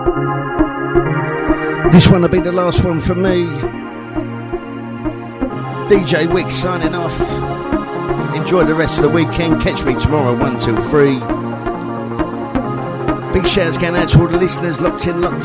This one will be the last one for me. DJ Wick signing off. Enjoy the rest of the weekend. Catch me tomorrow 1 till 3. Big shouts going out to all the listeners locked in, locked